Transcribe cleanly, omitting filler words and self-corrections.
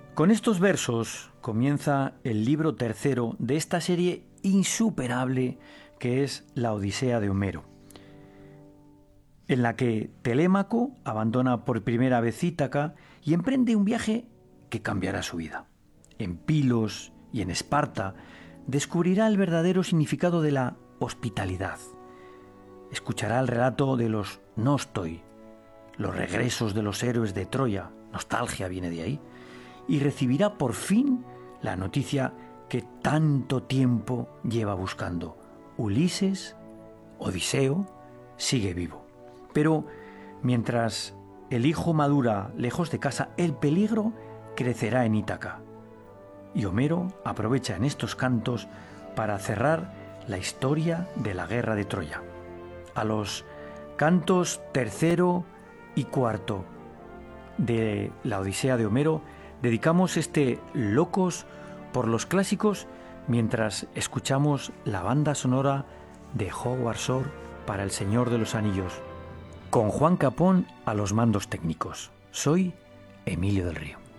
Con estos versos comienza el libro tercero de esta serie insuperable que es la Odisea de Homero, en la que Telémaco abandona por primera vez Ítaca y emprende un viaje que cambiará su vida. En Pilos y en Esparta descubrirá el verdadero significado de la hospitalidad. Escuchará el relato de los Nostoi, los regresos de los héroes de Troya, nostalgia viene de ahí, y recibirá por fin la noticia que tanto tiempo lleva buscando. Ulises, Odiseo, sigue vivo. Pero mientras el hijo madura lejos de casa, el peligro crecerá en Ítaca. Y Homero aprovecha en estos cantos para cerrar la historia de la guerra de Troya. A los cantos tercero y cuarto de la Odisea de Homero dedicamos este Locos por los clásicos mientras escuchamos la banda sonora de Howard Shore para El Señor de los Anillos, con Juan Capón a los mandos técnicos. Soy Emilio del Río.